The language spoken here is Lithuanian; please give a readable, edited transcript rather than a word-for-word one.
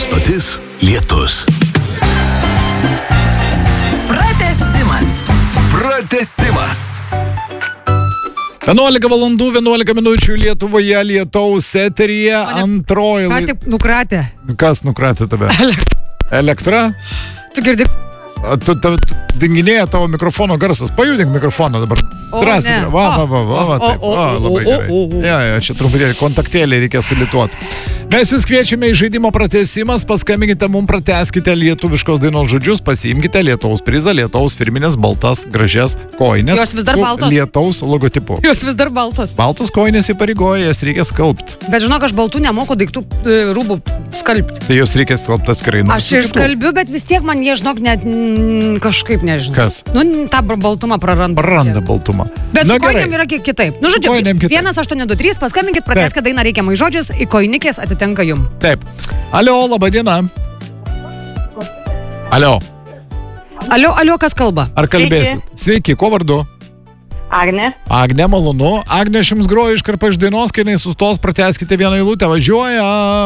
stotis Lietus. Pratęsimas. 11 valandų, 11 minučių Lietuvoje, Lietaus eteryje, antroji... Ką tik nukratė? Kas nukratė tave? Elektra? Tu girdi? Dinginėja tavo mikrofono garsas. Pajudink mikrofoną dabar. Drąsiai. ne. Va, taip. Labai gerai. Ja, čia truputėlį kontaktėlį reikia sulituoti. Mes jūs kviečiame į žaidimo pratęsimas. Paskambinkite mums, pratęskite lietuviškos dainos žodžius, pasiimkite Lietaus prizą, Lietaus firminės baltas gražias koinės. Jos vis dar baltos? Lietaus logotipu. Jos vis dar baltas. Baltos koinės įpareigoja, jas reikia skalbti. Bet žinok, aš baltų nemoku daiktų rūbų skalbti. Tai jos reikia skalbti atskirai. Aš ir skalbiu, bet vis tiek man jie, žinok, net kažkaip nežinau. Kas? Nu, tą baltumą praranda. Praranda baltumą. Bet su koinėm yra kiek kitaip. Nu, žodžiu, Koinėm kitaip. 1823, paskambinkit, pratęskite dainą reikiamai žodžius, į koinikės atitenka jum. Taip. Alio, laba diena. Alio. Alio, kas kalba? Ar kalbėsit? Sveiki, kuo vardu? Agnė. Agnė, malonu. Agnė, aš jums groju iškarpą iš dainos, kai jinai sustos, pratęskite vieną eilutę. Važiuoja.